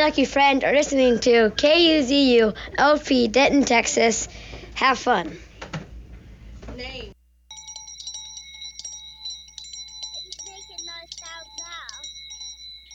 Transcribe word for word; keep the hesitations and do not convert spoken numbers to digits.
lucky friend are listening to K U Z U L P Denton, Texas. Have fun. Name.